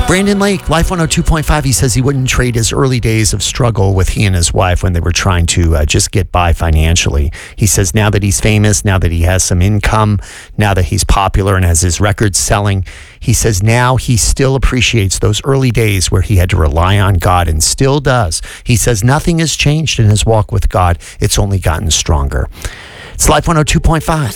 Brandon Lake, Life 102.5, he says he wouldn't trade his early days of struggle with he and his wife when they were trying to just get by financially. He says now that he's famous, now that he has some income, now that he's popular and has his records selling, he says now he still appreciates those early days where he had to rely on God and still does. He says nothing has changed in his walk with God. It's only gotten stronger. It's Life 102.5.